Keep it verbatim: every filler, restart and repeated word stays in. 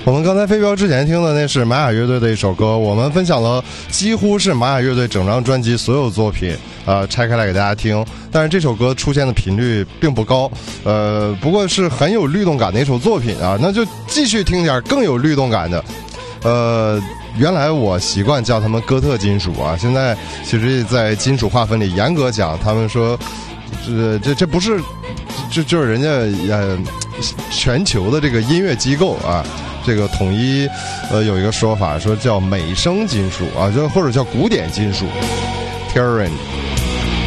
我们刚才飞镖之前听的那是玛雅乐队的一首歌，我们分享了几乎是玛雅乐队整张专辑所有作品，呃，拆开来给大家听。但是这首歌出现的频率并不高，呃，不过是很有律动感的一首作品啊，那就继续听点更有律动感的。呃，原来我习惯叫他们哥特金属啊，现在其实在金属划分里严格讲，他们说这这这不是，这就是人家呃全球的这个音乐机构啊。这个统一，呃，有一个说法说叫美声金属啊，就或者叫古典金属 ，Terran。